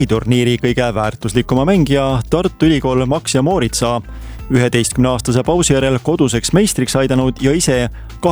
turniiri kõige väärtuslikuma mängija Tartu Ülikool Max ja Mooritsa, 11-aastase pausi järel koduseks meistriks aidanud ja ise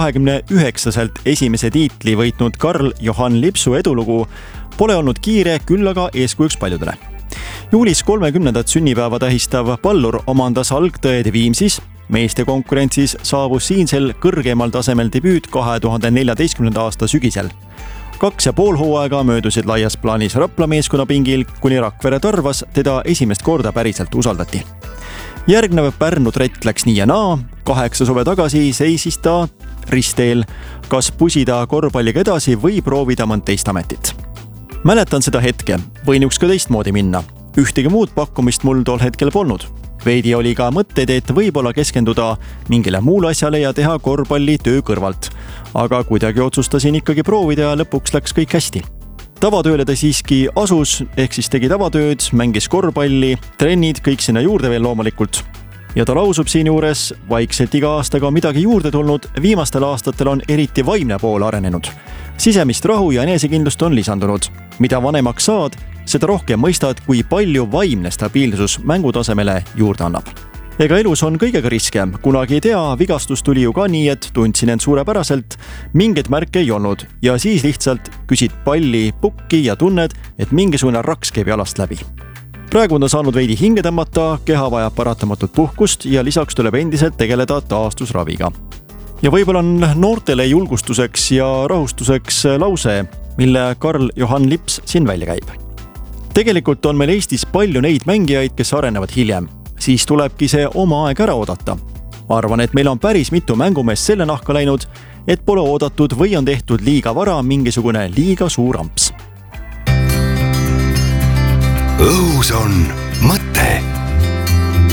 29-selt esimese tiitli võitnud Karl-Johan Lipsu edulugu pole olnud kiire, küll aga eeskujuks paljudele. Juulis 30. sünnipäeva tähistav pallur omandas algtõed Viimsis. Meeste konkurentsis saabus siinsel kõrgemal tasemel debüüt 2014. aasta sügisel. 2,5 hooaega möödusid laias plaanis Rapla meeskonna pingil, kuni Rakvere Tarvas teda esimest korda päriselt usaldati. Järgnev Pärnu trett läks nii ja naa, 8 suve tagasi seisis ta ristteel, kas pusida korvpalliga edasi või proovida mõnd teist ametit. Mäletan seda hetke, võin üks ka teistmoodi minna. Ühtegi muud pakkumist mul tol hetkel polnud. Veidi oli ka mõtteid, et võib-olla keskenduda mingile muule asjale ja teha korvpalli töö kõrvalt. Aga kuidagi otsustasin ikkagi proovida ja lõpuks läks kõik hästi. Tavatööle ta siiski asus, ehk siis tegi tavatööd, mängis korvpalli, trennid, kõik sinna juurde veel loomulikult. Ja ta lausub siin juures, vaikselt iga aastaga midagi juurde tulnud, viimastel aastatel on eriti vaimne pool arenenud. Sisemist rahu ja enesekindlust on lisandunud. Mida vanemaks saad, seda rohkem mõistad, kui palju vaimne stabiilsus mängutasemele juurde annab. Ega elus on kõigega riske, kunagi ei tea, vigastus tuli ju ka nii, et tundsin end suurepäraselt, mingeid märke ei olnud ja siis lihtsalt küsid palli pukki ja tunned, et mingisugune raks käib jalast läbi. Praegu on ta saanud veidi hinge tõmmata, keha vajab paratamatut puhkust ja lisaks tuleb endiselt tegeleda taastusraviga. Ja võib-olla on noortele julgustuseks ja rahustuseks lause, mille Karl-Johan Lips siin välja käib. Tegelikult on meil Eestis palju neid mängijaid, kes arenevad hiljem. Siis tulebki see oma aeg ära oodata. Arvan, et meil on päris mitu mängumeest selle nahka läinud, et pole oodatud või on tehtud liiga vara mingisugune liiga suur amps. Õhus on mõte.